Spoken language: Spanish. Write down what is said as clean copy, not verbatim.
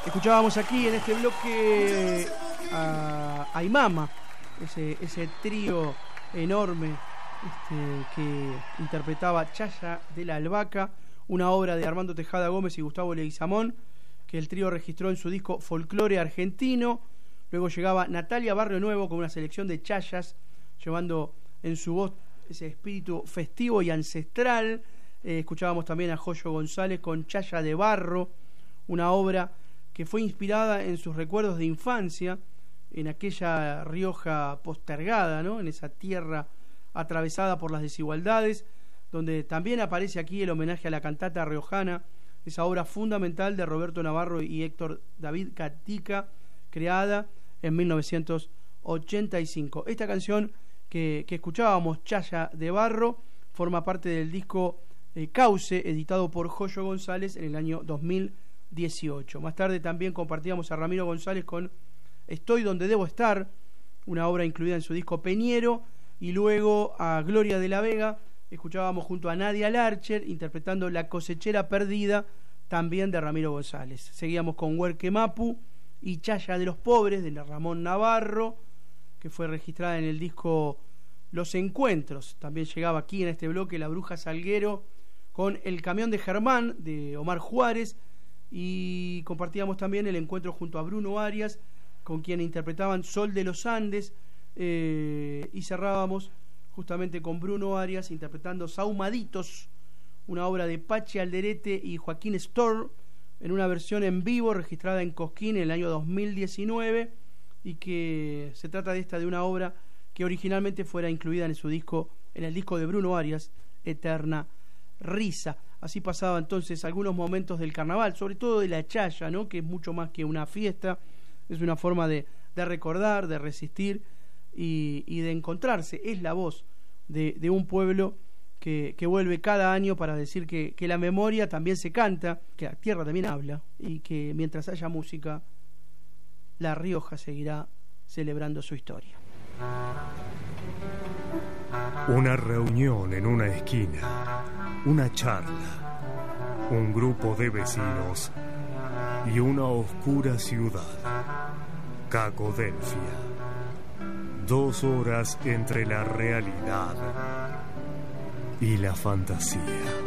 Escuchábamos aquí en este bloque a Imama, ese trío enorme que interpretaba Chaya de la Albahaca, una obra de Armando Tejada Gómez y Gustavo Leguizamón, que el trío registró en su disco Folclore Argentino. Luego llegaba Natalia Barrio Nuevo con una selección de chayas, llevando en su voz ese espíritu festivo y ancestral. Escuchábamos también a Joyo González con Chaya de Barro, una obra que fue inspirada en sus recuerdos de infancia, en aquella Rioja postergada, ¿no? En esa tierra atravesada por las desigualdades, donde también aparece aquí el homenaje a la cantata riojana, esa obra fundamental de Roberto Navarro y Héctor David Catica, creada en 1985. Esta canción que escuchábamos, Chaya de Barro, forma parte del disco Cauce, editado por Joyo González en el año 2018. Más tarde también compartíamos a Ramiro González con Estoy donde debo estar, una obra incluida en su disco Peñero, y luego a Gloria de la Vega escuchábamos junto a Nadia Larcher interpretando La cosechera perdida, también de Ramiro González. Seguíamos con Huerque Mapu y Chaya de los Pobres, de Ramón Navarro, que fue registrada en el disco Los Encuentros. También llegaba aquí en este bloque La Bruja Salguero con El Camión de Germán, de Omar Juárez, y compartíamos también el encuentro junto a Bruno Arias, con quien interpretaban Sol de los Andes, y cerrábamos justamente con Bruno Arias interpretando Saumaditos, una obra de Pachi Alderete y Joaquín Storr, en una versión en vivo registrada en Cosquín en el año 2019, y que se trata de una obra que originalmente fuera incluida en su disco, en el disco de Bruno Arias, Eterna Risa. Así pasaba entonces algunos momentos del carnaval, sobre todo de la chaya, ¿no? Que es mucho más que una fiesta, es una forma de recordar, de resistir y de encontrarse. Es la voz de un pueblo que vuelve cada año para decir que la memoria también se canta, que la tierra también habla, y que mientras haya música, La Rioja seguirá celebrando su historia. Una reunión en una esquina, una charla, un grupo de vecinos y una oscura ciudad, Cacodelfia. 2 horas entre la realidad y la fantasía.